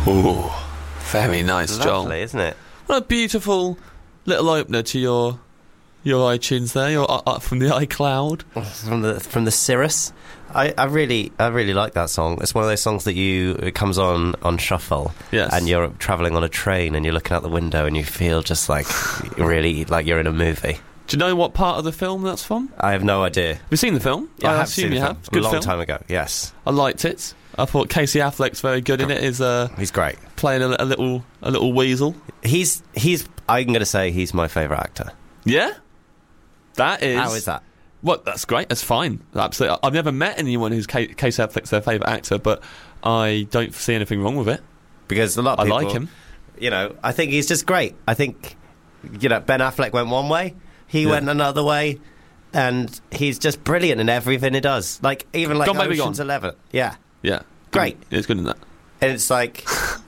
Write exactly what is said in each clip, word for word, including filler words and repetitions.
Oh, very nice, Joel. Lovely, isn't it? What a beautiful little opener to your your iTunes there. Your uh, uh, from the iCloud, from the from the Cirrus. I, I really I really like that song. It's one of those songs that you it comes on on shuffle, yes, and you're travelling on a train and you're looking out the window and you feel just like really like you're in a movie. Do you know what part of the film that's from? I have no idea. Have you seen the film? Yeah, I, I have assume seen you the have. film. Good a long film. time ago. Yes, I liked it. I thought Casey Affleck's very good in it. Is uh, he's great. Playing a, a little a little weasel. He's he's. I'm going to say he's my favourite actor. Yeah, that is. How is that? Well, that's great. That's fine. Absolutely. I've never met anyone who's Casey Affleck's their favourite actor, but I don't see anything wrong with it. Because a lot of people, I like him. You know, I think he's just great. I think, you know, Ben Affleck went one way, he Yeah. went another way, and he's just brilliant in everything he does. Like, even like Gone Baby Ocean's Gone. Eleven. Yeah. Yeah. Great. Yeah, it's good in that. And it's like...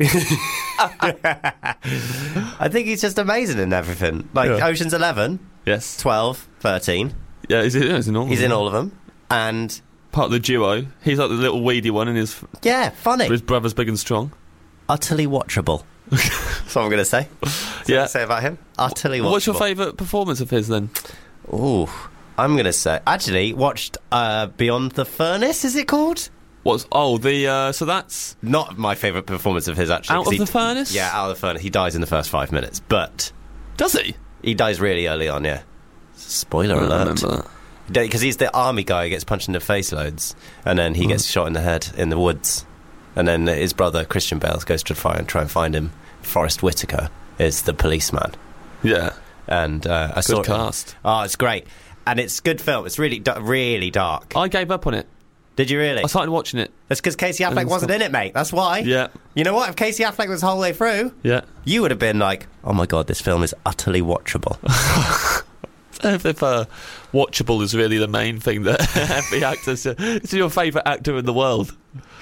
I think he's just amazing in everything. Like, Yeah. Ocean's Eleven, Yes. twelve, thirteen. Yeah, he's, he's in all. He's of in them. all of them. And, Part of the duo. He's like the little weedy one, and his yeah, funny. his brother's big and strong. Utterly watchable. That's what I'm going to say. That's Yeah. what I say about him. Utterly watchable. What's your favourite performance of his then? Ooh, I'm going to say... Actually, watched uh, Beyond the Furnace, is it called? What's oh the uh, so that's Not my favourite performance of his, actually. Out 'cause of he- the Furnace? Yeah, Out of the Furnace. He dies in the first five minutes, but does he? he dies really early on, yeah. Spoiler I don't alert. remember that. Because he's the army guy who gets punched in the face loads, and then he gets shot in the head in the woods. And then his brother, Christian Bale, goes to try and, try and find him. Forrest Whitaker is the policeman. Yeah, And uh, I good saw cast. Oh, it's great. And it's a good film. It's really, da- really dark. I gave up on it. Did you really? I started watching it. That's because Casey Affleck And wasn't so- in it, mate. That's why. Yeah, You know what? If Casey Affleck was the whole way through, yeah. you would have been like, oh my god, this film is utterly watchable. If, if uh, watchable is really the main thing that every actor says, it's your favourite actor in the world.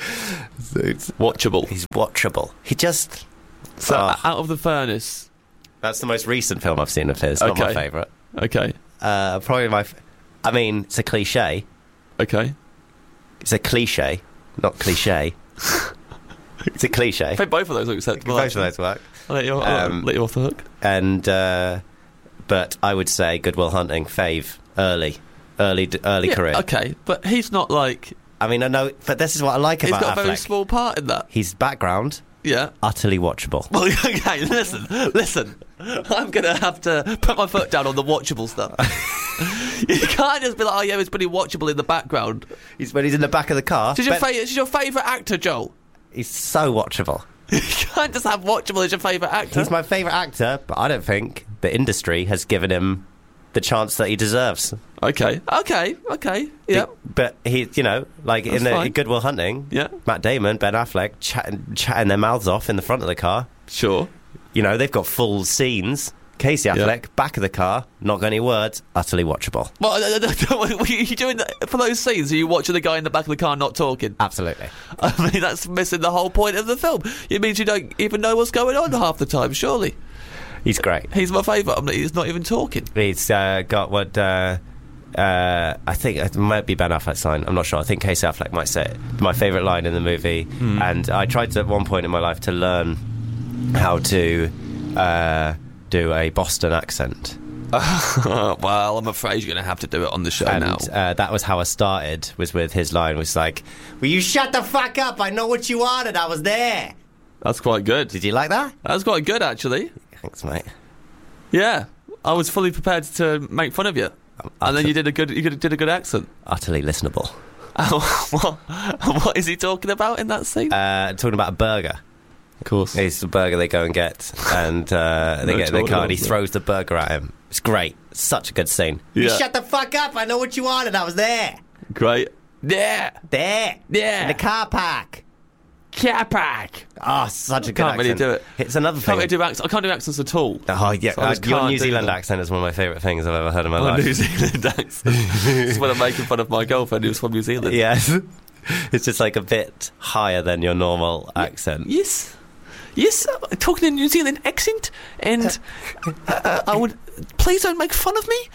Watchable. He's watchable. He just... So Oh. Out of the Furnace. That's the most recent film I've seen of his. Not my Okay. favourite. Okay, Uh, probably my... F- I mean, it's a cliche. okay. It's a cliche. Not cliche. It's a cliche. I think both of those are acceptable. Both of those work. I'll let you, I'll Um, let you off the hook. And... Uh, but I would say Good Will Hunting, fave, early. Early, early Yeah, career. okay, but he's not like I mean, I know... But this is what I like he's about got a very Affleck. small part in that. His background... Yeah. Utterly watchable. Well, okay, listen, listen. I'm going to have to put my foot down on the watchable stuff. You can't just be like, oh, yeah, it's pretty watchable in the background. He's when he's in the back of the car. She's your, Ben- fa- she's your favourite actor, Joel. he's so watchable. You can't just have watchable as your favourite actor. He's my favourite actor, but I don't think the industry has given him the chance that he deserves. Okay, okay, okay, yeah. But he, you know, like That's in the fine. Good Will Hunting, Yeah. Matt Damon, Ben Affleck, chatting, chatting their mouths off in the front of the car. Sure. You know, they've got full scenes. Casey Yeah. Affleck, back of the car, not got any words, utterly watchable. Well, what are you doing that, for those scenes? Are you watching the guy in the back of the car not talking? Absolutely. I mean, that's missing the whole point of the film. It means you don't even know what's going on half the time, surely. He's great. He's my favourite. I'm not, he's not even talking. He's uh, got what... Uh, uh, I think it might be Ben Affleck's line. I'm not sure. I think Casey Affleck might say it. My favourite line in the movie. Hmm. And I tried to, at one point in my life to learn how to uh, do a Boston accent. Well, I'm afraid you're going to have to do it on the show And now. uh, that was how I started, was with his line, was like, will you shut the fuck up? I know what you wanted. I was there. That's quite good. Did you like that? That's quite good, actually. Thanks, mate. Yeah, I was fully prepared to make fun of you, and then you did a good, you did a good accent. Utterly listenable. what, what is he talking about in that scene? Uh, talking about a burger. Of course. It's the burger they go and get, and uh, they No get in the car, and he toilet, throws the burger at him. It's great. Such a good scene. You Yeah. shut the fuck up. I know what you wanted. I was there. Great. Yeah. There. Yeah. In the car park. Car park. Oh, such a good Can't really accent. do it. It's another Can't thing. really do accents. I can't do accents at all. Oh, yeah. So I Uh, just your can't New do Zealand them. accent is one of my favourite things I've ever heard in my Oh, life. New Zealand accent. It's when I'm making fun of my girlfriend who's from New Zealand. Yes. It's just like a bit higher than your normal accent. Yes. Yes, uh, talking in New Zealand accent, and uh, I would please don't make fun of me.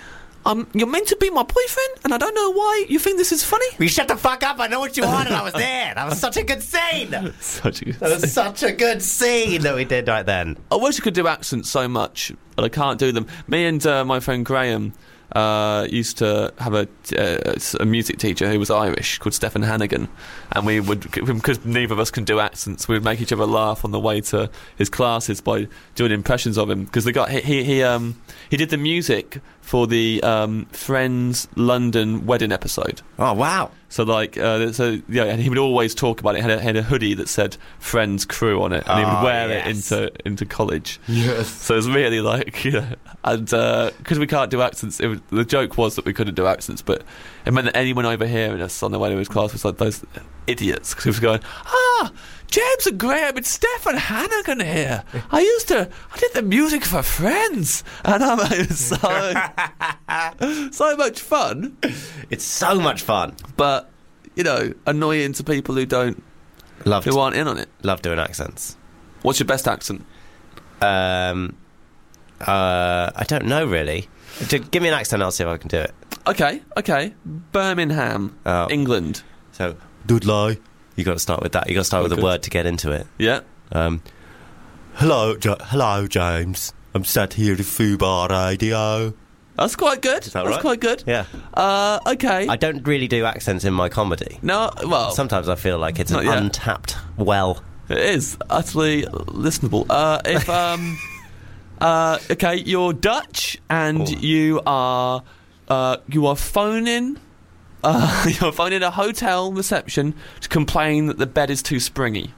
um, you're meant to be my boyfriend, and I don't know why you think this is funny. You shut the fuck up. I know what you wanted. I was there. That was such a good scene. Such a good That was such a good scene that we did right then. I wish I could do accents so much, but I can't do them. Me and uh, my friend Graham uh, used to have a, uh, a music teacher who was Irish called Stefan Hannigan, and we would, because neither of us can do accents, we would make each other laugh on the way to his classes by doing impressions of him. Because the guy, he he he, um, he did the music for the um, Friends London wedding episode. Oh, wow. So, like, uh, so yeah, and he would always talk about it. He had a, had a hoodie that said Friends Crew on it, and he would Oh, wear yes. it into into college. Yes. So it was really like, you know, and because we can't do accents, it was, the joke was that we couldn't do accents, but it meant that anyone overhearing us on the way to his class was like those idiots, because he was going, ah, James and Graham, it's Stefan Hannigan here. I used to, I did the music for Friends, and I'm it was so so much fun, It's so much fun. but you know, annoying to people who don't, Love, who aren't in on it. love doing accents. What's your best accent? Um, uh, I don't know, really. J- Give me an accent, I'll see if I can do it. Okay, okay, Birmingham, Oh. England. So, Dudley. You got to start with that. You got to start with Okay. a word to get into it. Yeah. Um, hello, ja- hello, James. I'm sat here at Fubar Radio. That's quite good. that That's right? quite good. Yeah. Uh, okay. I don't really do accents in my comedy. no, well, Sometimes I feel like it's Not an yet. untapped well. it is utterly listenable. Uh, if um, uh, okay, you're Dutch and Oh. you are uh, you are phoning. Uh, you're phoning a hotel reception to complain that the bed is too springy.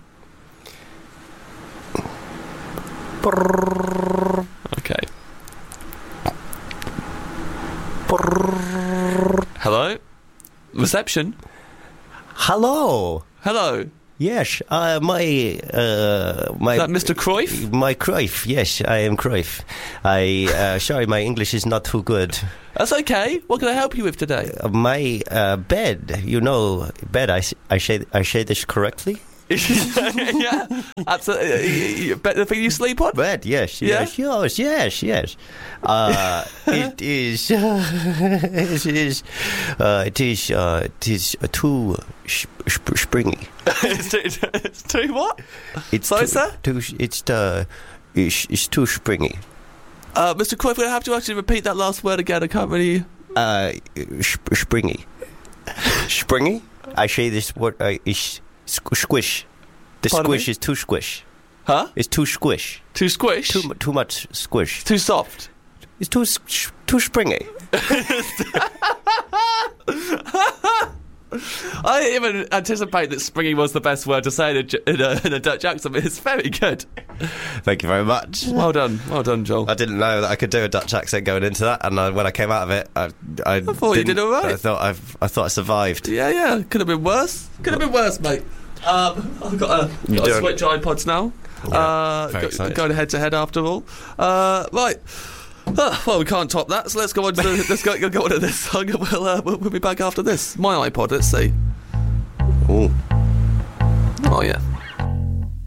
Okay. Hello? Reception? Hello. Hello? Yes, uh, my uh, my Is that Mister Cruyff? My Cruyff. Yes, I am Cruyff. I uh, sorry, my English is not too good. That's okay. What can I help you with today? Uh, my uh, bed, you know, bed. I s- I say I say this correctly. Yeah, absolutely. But the thing you sleep on? Bed. Yes. Yeah? Yes. Yes. Yes. Yes. Uh, it is. it is. Uh, it is. Uh, it is uh, too sp- sp- springy. it's, too, it's too what? It's Sorry, too, sir? Too, it's uh, it's, it's too springy. Uh, Mister Cruyff, we're going to have to actually repeat that last word again. I can't really... Uh, sp- springy. Springy? I say this word uh, is squ- squish. The Pardon squish me? is too squish. Huh? It's too squish. Too squish? Too mu- too much squish. Too soft? It's too s- sh- too springy. I didn't even anticipate that springy was the best word to say in a, J- in a, in a Dutch accent, but it's very good. Thank you very much. Well done. Well done, Joel. I didn't know that I could do a Dutch accent going into that, and I, when I came out of it, I I, I thought you did all right. I thought I've, I thought I survived. Yeah, yeah. Could have been worse. Could have been worse, mate. Um, I've got to, You got to doing- switch iPods now. Yeah, uh, very go, excited. going head to head after all. Uh, right. Uh, well, we can't top that, so let's go on to the, let's go, go on to this song. We'll, uh, we'll, we'll be back after this. My iPod, let's see. Ooh. Oh, yeah.